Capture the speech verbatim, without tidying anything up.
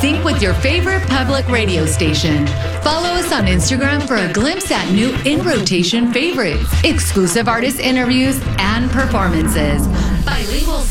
sync with your favorite public radio station. Follow us on Instagram for a glimpse at new in-rotation favorites, exclusive artist interviews, and performances. Bilingual